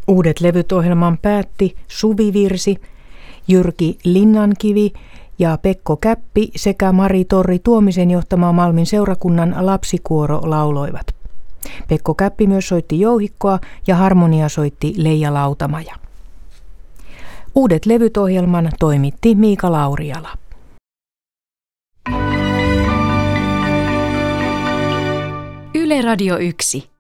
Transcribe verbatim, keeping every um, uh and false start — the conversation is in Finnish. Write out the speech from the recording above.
Uudet levyt -ohjelman päätti Suvi Virsi, Jyrki Linnankivi ja Pekko Käppi sekä Mari Torri Tuomisen johtama Malmin seurakunnan lapsikuoro lauloivat. Pekko Käppi myös soitti jouhikkoa ja harmonia soitti Leija Lautamaja. Uudet levyt -ohjelman toimitti Miika Lauriala. Yle Radio yksi.